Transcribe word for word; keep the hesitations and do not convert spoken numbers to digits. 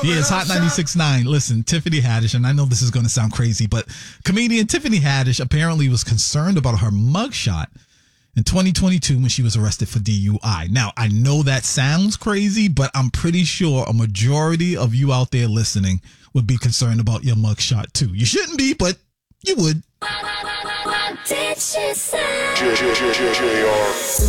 Yeah, it's Hot ninety-six point nine. Listen, Tiffany Haddish, and I know this is going to sound crazy, but comedian Tiffany Haddish apparently was concerned about her mugshot in twenty twenty-two when she was arrested for D U I. Now, I know that sounds crazy, but I'm pretty sure a majority of you out there listening would be concerned about your mugshot too. You shouldn't be, but you would. What did she say?